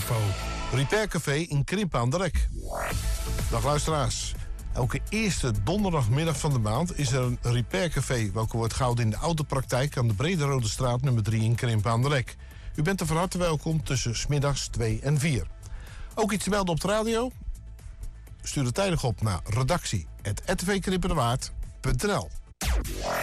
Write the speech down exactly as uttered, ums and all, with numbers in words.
Expo. Repair Café in Krimpen aan de Rek. Dag luisteraars. Elke eerste donderdagmiddag van de maand is er een Repair Café, welke wordt gehouden in de autopraktijk aan de Brederode straat nummer drie in Krimpen aan de Rek. U bent er van harte welkom tussen 's middags twee en vier. Ook iets te melden op de radio? Stuur het tijdig op naar redactie apenstaartje r t v krimpendewaard punt n l.